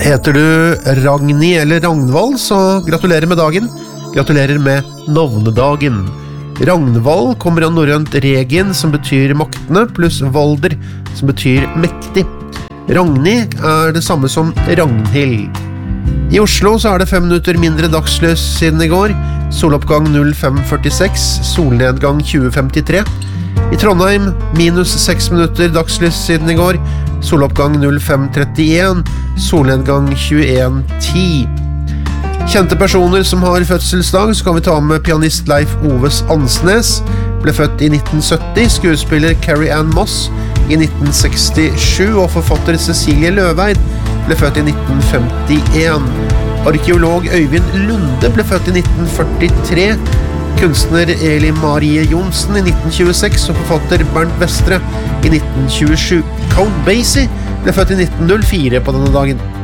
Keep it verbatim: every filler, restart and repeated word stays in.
Heter du Ragni eller Ragnvald, så gratulerer med dagen. Gratulerer med navnedagen. Ragnvald kommer av norrønt regin, som betyr maktene, pluss valder, som betyr mektig. Ragni er det samme som Ragnhild. I Oslo så er det fem minutter mindre dagslys siden i går. Soloppgang null fem førtiseks, solnedgang tjue femtitre. I Trondheim minus seks minutter dagslys siden i går. Soloppgang null fem trettien, solnedgang tjueen ti. Kjente personer som har fødselsdag, så kan vi ta med pianist Leif Oves Ansnes. Ble født i nitten sytti, skuespiller Carrie Ann Moss i nitten sekstisju, og forfatter Cecilie Løveid ble født i nitten femtien. Arkeolog Øyvind Lunde ble født i nitten førtitre. Kunstner Eli Marie Jonsen i nitten tjueseks og forfatter Bernt Vestre i nitten tjuesju. Count Basie ble født i nitten null fire på denne dagen.